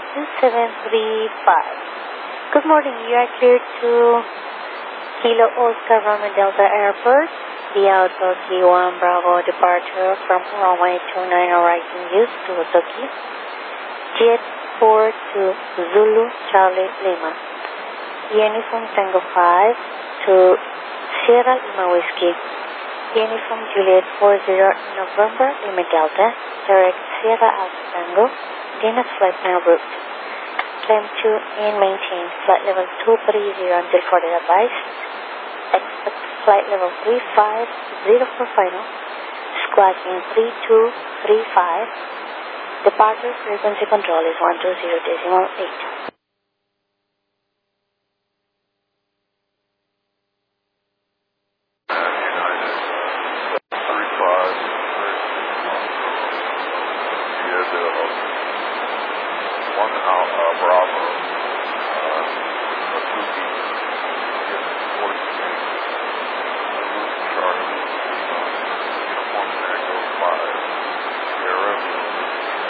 2735. Good morning, you are cleared to Kilo Oscar Roman Delta Airport. The outbound K1 Bravo departure from runway 29 arriving use to Otoki. Jet 4 to Zulu Charlie Lima. Uniform Tango 5 to Sierra Lima Whiskey. Uniform Juliet 40 November Lima Delta. Direct Sierra Alpha Tango. Venus flight now route. Climb to and maintain flight level 230 until further advised. Expect flight level 350 for final. Squawking 3235. Departure frequency control is 120.8. Bravo, 2